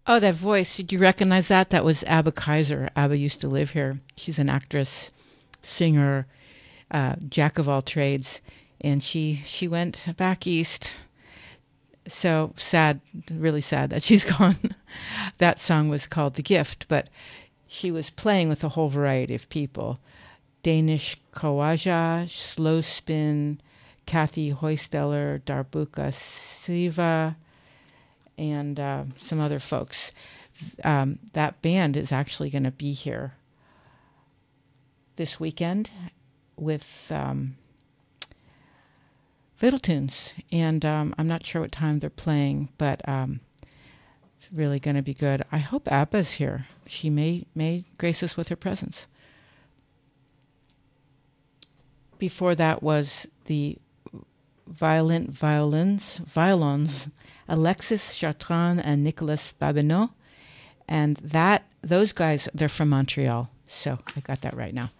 Oh, that voice. Did you recognize that? That was Abba Kaiser. Abba used to live here. She's an actress, singer, jack of all trades. And she went back east. So sad, really sad that she's gone. That song was called The Gift, but she was playing with a whole variety of people. Danish Kawaja, Slow Spin, Kathy Hoysteller, Darbuka Siva, and some other folks. That band is actually going to be here this weekend with fiddle tunes, and I'm not sure what time they're playing, but it's really going to be good. I hope Abba's here. She may grace us with her presence. Before that was the violins, Alexis Chartrand and Nicolas Babineau. And those guys, they're from Montreal. So I got that right now.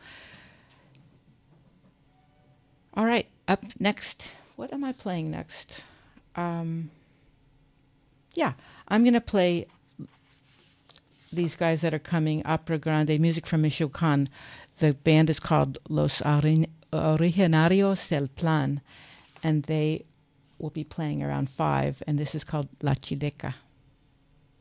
All right, up next. What am I playing next? I'm going to play these guys that are coming, Opera Grande, music from Michoacan. The band is called Los Originarios del Plan, and they will be playing around 5, and this is called La Chileca.